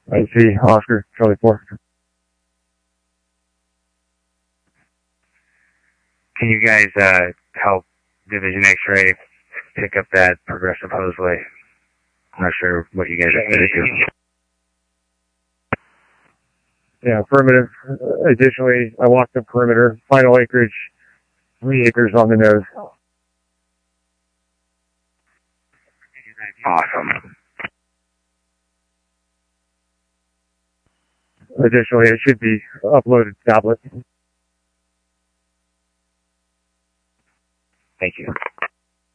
I see. Oscar, Charlie 4. Can you guys help Division X-Ray pick up that progressive hoseway? I'm not sure what you guys are going to do. Yeah, affirmative. Additionally, I walked the perimeter. Final acreage, 3 acres on the nose. Awesome. Additionally, it should be uploaded tablet. Thank you.